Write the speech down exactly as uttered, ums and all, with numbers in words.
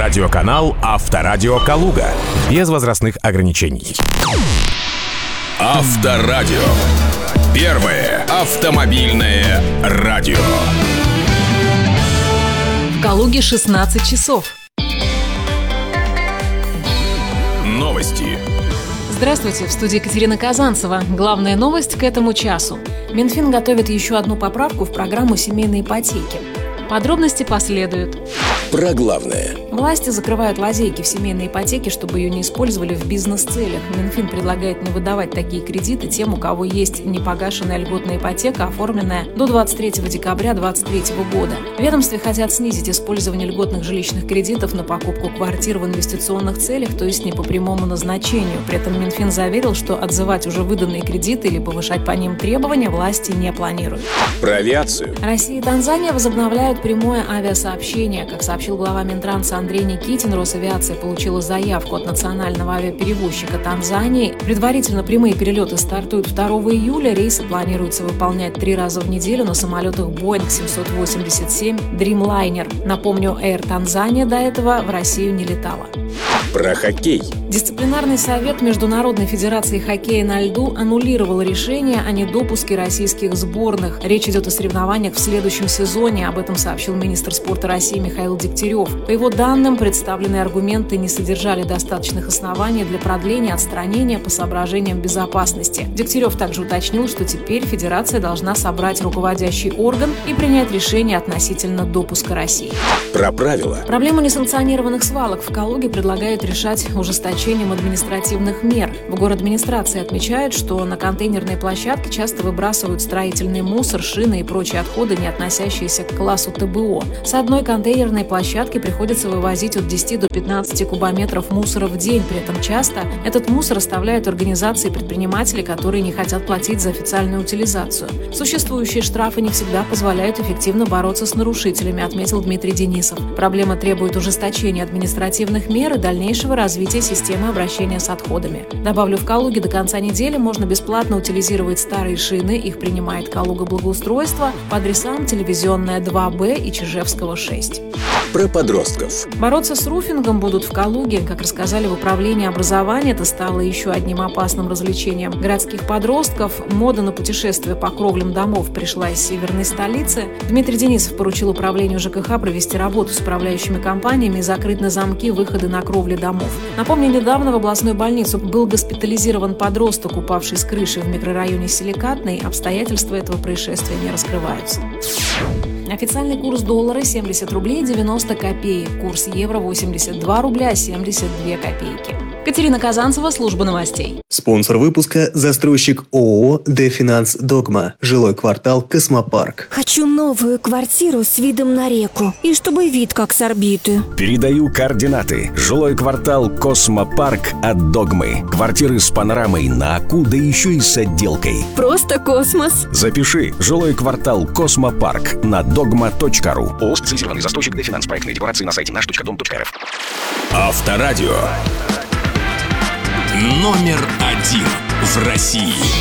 Телерадиоканал «Авторадио Калуга». Без возрастных ограничений. Авторадио. Первое автомобильное радио. В Калуге шестнадцать часов. Новости. Здравствуйте, в студии Екатерина Казанцева. Главная новость к этому часу. Минфин готовит еще одну поправку в программу семейной ипотеки. Подробности последуют. Про главное. Власти закрывают лазейки в семейной ипотеке, чтобы ее не использовали в бизнес-целях. Минфин предлагает не выдавать такие кредиты тем, у кого есть непогашенная льготная ипотека, оформленная до двадцать третьего декабря две тысячи двадцать третьего года. В ведомстве хотят снизить использование льготных жилищных кредитов на покупку квартир в инвестиционных целях, то есть не по прямому назначению. При этом Минфин заверил, что отзывать уже выданные кредиты или повышать по ним требования власти не планируют. Про авиацию. Россия и Танзания возобновляют прямое авиасообщение. Как сообщил глава Минтранса Андрей Никитин, Росавиация получила заявку от национального авиаперевозчика Танзании. Предварительно прямые перелеты стартуют второго июля. Рейсы планируется выполнять три раза в неделю на самолетах Боинг семьсот восемьдесят семь Dreamliner. Напомню, Air Tanzania до этого в Россию не летала. Про хоккей. Дисциплинарный совет Международной федерации хоккея на льду аннулировал решение о недопуске российских сборных. Речь идет о соревнованиях в следующем сезоне. Об этом сообщил министр спорта России Михаил Дегтярев. По его данным, представленные аргументы не содержали достаточных оснований для продления отстранения по соображениям безопасности. Дегтярев также уточнил, что теперь федерация должна собрать руководящий орган и принять решение относительно допуска России. Про правила. Проблему несанкционированных свалок в Калуге предлагают решать ужесточением административных мер. В городадминистрации отмечают, что на контейнерные площадки часто выбрасывают строительный мусор, шины и прочие отходы, не относящиеся к классу тэ бэ о. С одной контейнерной площадки приходится вывозить от десяти до пятнадцати кубометров мусора в день. При этом часто этот мусор оставляют организации и предприниматели, которые не хотят платить за официальную утилизацию. Существующие штрафы не всегда позволяют эффективно бороться с нарушителями, отметил Дмитрий Денисов. Проблема требует ужесточения административных мер и дальнейшего развития системы обращения с отходами. Добавлю, в Калуге до конца недели можно бесплатно утилизировать старые шины. Их принимает Калуга Благоустройство по адресам Телевизионная два Б и Чижевского шесть. Про подростков. Бороться с руфингом будут в Калуге. Как рассказали в управлении образования, это стало еще одним опасным развлечением городских подростков. Мода на путешествия по кровлям домов пришла из северной столицы. Дмитрий Денисов поручил управлению жэ ка ха провести работу с управляющими компаниями и закрыть на замки выходы на кровли домов. Напомню, недавно в областную больницу был госпитализирован подросток, упавший с крыши в микрорайоне Силикатный. Обстоятельства этого происшествия не раскрываются. Официальный курс доллара семьдесят рублей девяносто копеек, курс евро восемьдесят два рубля семьдесят две копейки. Екатерина Казанцева, служба новостей. Спонсор выпуска – застройщик ООО «Дефинанс Догма», жилой квартал «Космопарк». Хочу новую квартиру с видом на реку и чтобы вид как с орбиты. Передаю координаты. Жилой квартал «Космопарк» от «Догмы». Квартиры с панорамой на Аку, да еще и с отделкой. Просто космос. Запиши. Жилой квартал «Космопарк» на догма точка ру. ООО «Специализированный застройщик Дефинанс». Проектные декларации на сайте наш точка дом точка эр эф. Авторадио. Номер один в России.